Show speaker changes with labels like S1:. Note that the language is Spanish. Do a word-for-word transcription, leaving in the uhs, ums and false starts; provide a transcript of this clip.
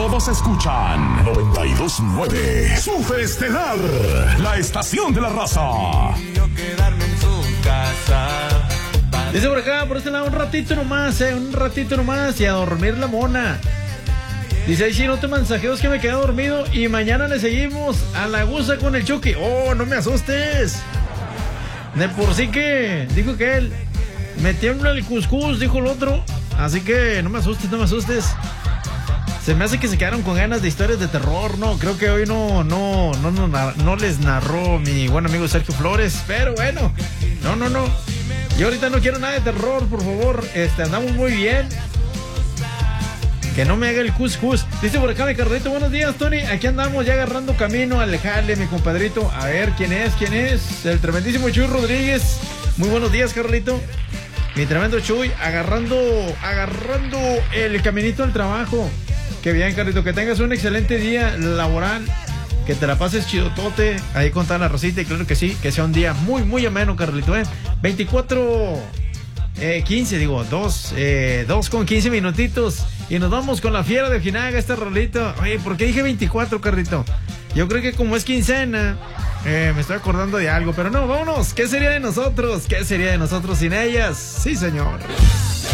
S1: Todos escuchan noventa y dos punto nueve Super Estelar, la estación de la raza.
S2: Quedarme en su casa.
S3: Dice por acá, por este lado, un ratito nomás, eh, un ratito nomás y a dormir la mona. Dice ahí, si no te mensajeos que me quedé dormido y mañana le seguimos a la gusa con el Chucky. Oh, no me asustes. De por sí que, dijo que él, me tiembla el cuscús, dijo el otro. Así que no me asustes, no me asustes. Se me hace que se quedaron con ganas de historias de terror, ¿no? Creo que hoy no, no, no, no, no les narró mi buen amigo Sergio Flores. Pero bueno, no, no, no. Yo ahorita no quiero nada de terror, por favor. Este, andamos muy bien. Que no me haga el cuscús. Dice por acá mi carnalito, buenos días, Tony. Aquí andamos ya agarrando camino al jale, mi compadrito. A ver, ¿quién es? ¿Quién es? El tremendísimo Chuy Rodríguez. Muy buenos días, carnalito. Mi tremendo Chuy, agarrando, agarrando el caminito al trabajo. Qué bien, Carlito, que tengas un excelente día laboral, que te la pases chidotote ahí con toda la rosita y claro que sí, que sea un día muy, muy ameno, Carlito, ¿eh? veinticuatro, eh, quince, digo, dos, eh, dos con quince minutitos y nos vamos con la fiera de Ojinaga, esta rolito. Oye, ¿por qué dije veinticuatro, Carlito? Yo creo que como es quincena, eh, me estoy acordando de algo, pero no, vámonos. ¿Qué sería de nosotros? ¿Qué sería de nosotros sin ellas? Sí, señor.